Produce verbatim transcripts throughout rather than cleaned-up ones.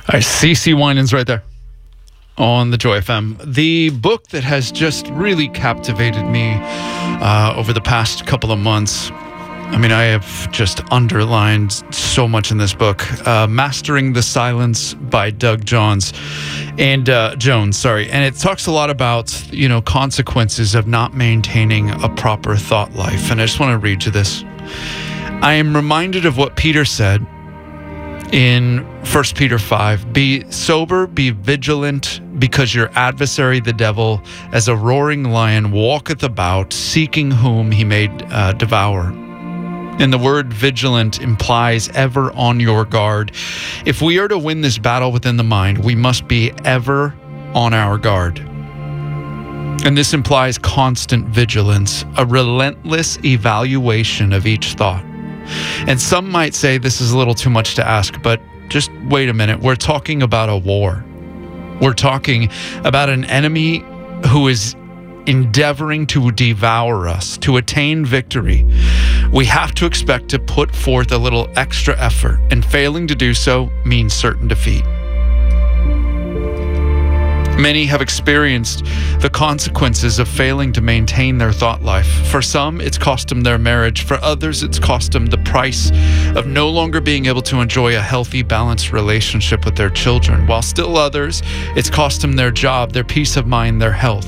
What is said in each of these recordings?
All right, C C Winans right there on the Joy F M. The book that has just really captivated me uh, over the past couple of months. I mean, I have just underlined so much in this book. Uh, Mastering the Silence by Doug Jones and uh, Jones, sorry. And it talks a lot about, you know, consequences of not maintaining a proper thought life. And I just want to read you this. I am reminded of what Peter said in First Peter five, be sober, be vigilant, because your adversary, the devil, as a roaring lion, walketh about, seeking whom he may uh, devour. And the word vigilant implies ever on your guard. If we are to win this battle within the mind, we must be ever on our guard. And this implies constant vigilance, a relentless evaluation of each thought. And some might say this is a little too much to ask, but just wait a minute. We're talking about a war. We're talking about an enemy who is endeavoring to devour us, to attain victory. We have to expect to put forth a little extra effort, and failing to do so means certain defeat. Many have experienced the consequences of failing to maintain their thought life. For some, it's cost them their marriage. For others, it's cost them the price of no longer being able to enjoy a healthy, balanced relationship with their children. While still others, it's cost them their job, their peace of mind, their health.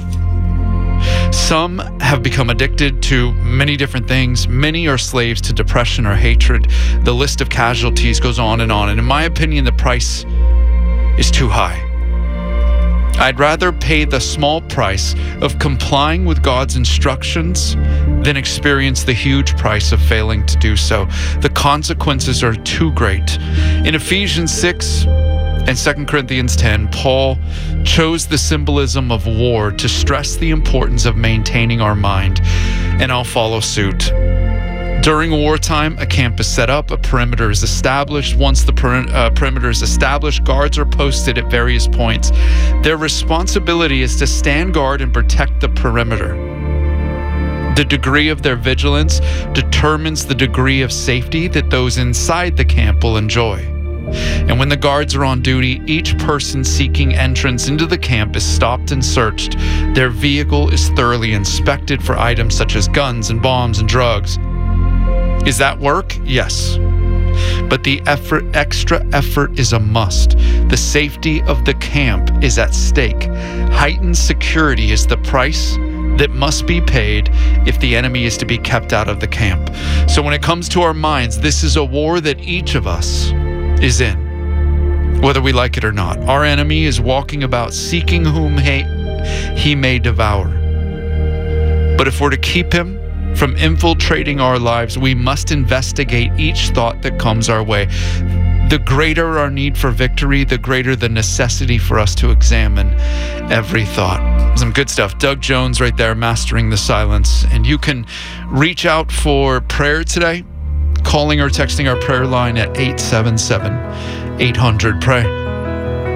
Some have become addicted to many different things. Many are slaves to depression or hatred. The list of casualties goes on and on. And in my opinion, the price is too high. I'd rather pay the small price of complying with God's instructions than experience the huge price of failing to do so. The consequences are too great. In Ephesians six and Second Corinthians ten, Paul chose the symbolism of war to stress the importance of maintaining our mind, and I'll follow suit. During wartime, a camp is set up, a perimeter is established. Once the per- uh, perimeter is established, guards are posted at various points. Their responsibility is to stand guard and protect the perimeter. The degree of their vigilance determines the degree of safety that those inside the camp will enjoy. And when the guards are on duty, each person seeking entrance into the camp is stopped and searched. Their vehicle is thoroughly inspected for items such as guns and bombs and drugs. Is that work? Yes. But the effort, extra effort is a must. The safety of the camp is at stake. Heightened security is the price that must be paid if the enemy is to be kept out of the camp. So when it comes to our minds, this is a war that each of us is in, whether we like it or not. Our enemy is walking about seeking whom he, he may devour. But if we're to keep him from infiltrating our lives, we must investigate each thought that comes our way. The greater our need for victory, the greater the necessity for us to examine every thought. Some good stuff. Doug Jones right there, Mastering the Silence. And you can reach out for prayer today, calling or texting our prayer line at eight seven seven, eight hundred, pray.